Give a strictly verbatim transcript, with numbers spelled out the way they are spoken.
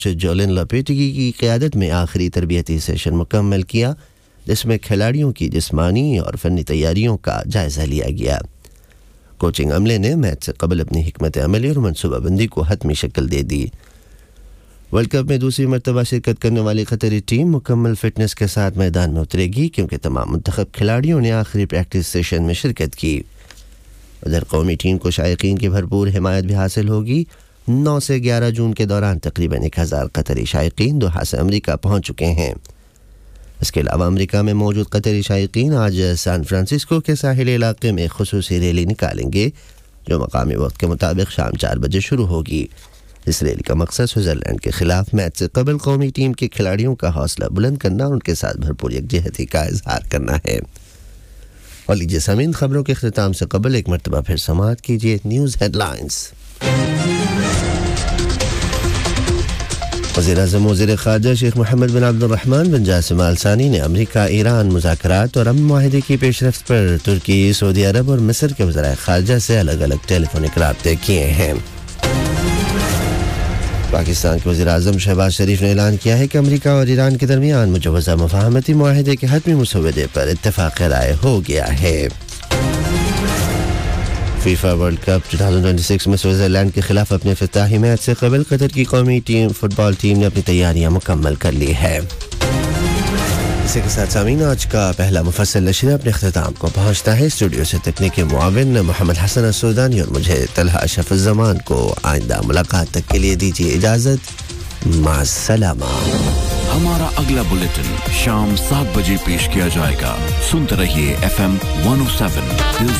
جولن لاپیٹگی کی قیادت میں آخری تربیتی سیشن مکمل کیا، جس میں کھلاڑیوں کی جسمانی اور فنی تیاریوں کا جائزہ لیا گیا۔ کوچنگ عملے نے میچ سے قبل اپنی حکمت عملی اور منصوبہ بندی کو حتمی شکل دے دی۔ ورلڈ کپ میں دوسری مرتبہ شرکت کرنے والی قطری ٹیم مکمل فٹنس کے ساتھ میدان میں اترے گی، کیونکہ تمام منتخب کھلاڑیوں نے آخری پریکٹس سیشن میں شرکت کی۔ ادھر قومی ٹیم کو شائقین کی بھرپور حمایت بھی حاصل ہوگی۔ نو سے گیارہ جون کے دوران تقریباً ایک ہزار قطری شائقین دوحہ سے امریکہ پہنچ چکے ہیں۔ اس کے علاوہ امریکہ میں موجود قطری شائقین آج سان فرانسسکو کے ساحلی علاقے میں خصوصی ریلی نکالیں گے، جو مقامی وقت کے مطابق شام چار بجے شروع ہوگی۔ اس ریلی کا مقصد سوئٹزرلینڈ کے خلاف میچ سے قبل قومی ٹیم کے کھلاڑیوں کا حوصلہ بلند کرنا اور ان کے ساتھ بھرپور یکجہتی کا اظہار کرنا ہے۔ اور لیجیے سامعین، خبروں کے اختتام سے قبل ایک مرتبہ پھر سماعت کیجیے نیوز ہیڈ لائنز۔ وزیر اعظم وزیر خارجہ شیخ محمد بن عبد الرحمن بن جاسم آل ثانی نے امریکہ ایران مذاکرات اور امن معاہدے کی پیش رفت پر ترکی، سعودی عرب اور مصر کے وزرائے خارجہ سے الگ الگ ٹیلی فونک رابطے کیے ہیں۔ پاکستان کے وزیر اعظم شہباز شریف نے اعلان کیا ہے کہ امریکہ اور ایران کے درمیان مجوزہ مفاہمتی معاہدے کے حتمی مسودے پر اتفاق رائے ہو گیا ہے۔ فیفا ورلڈ کپ دو ہزار چھبیس میں سوئٹزرلینڈ کے خلاف اپنے افتتاحی میچ سے قبل قطر کی قومی ٹیم فٹ بال ٹیم نے اپنی تیاریاں مکمل کر لی ہے۔ اسی کے ساتھ سامعین، آج کا پہلا مفصل نشر اپنے اختتام کو پہنچتا ہے۔ اسٹوڈیو سے تکنیکی معاون محمد حسن السودانی اور مجھے طلحہ اشرف الزمان کو آئندہ ملاقات تک کے لیے دیجیے اجازت۔ مع السلامہ۔ ہمارا اگلا بلیٹن شام سات بجے پیش کیا جائے گا۔ سنتے رہیے ایف ایم ون او سیون